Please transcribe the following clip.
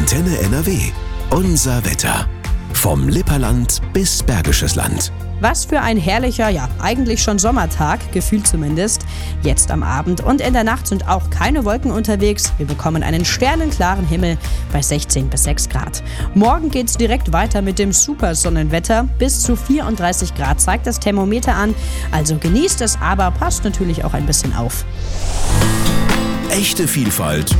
Antenne NRW. Unser Wetter. Vom Lipperland bis Bergisches Land. Was für ein herrlicher, ja eigentlich schon Sommertag, gefühlt zumindest. Jetzt am Abend und in der Nacht sind auch keine Wolken unterwegs. Wir bekommen einen sternenklaren Himmel bei 16 bis 6 Grad. Morgen geht's direkt weiter mit dem Supersonnenwetter. Bis zu 34 Grad zeigt das Thermometer an. Also genießt es, aber passt natürlich auch ein bisschen auf. Echte Vielfalt